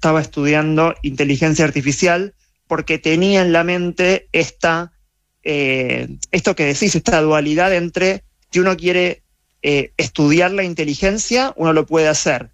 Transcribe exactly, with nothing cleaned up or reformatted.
estaba estudiando inteligencia artificial porque tenía en la mente esta, eh, esto que decís, esta dualidad entre si uno quiere eh, estudiar la inteligencia, uno lo puede hacer.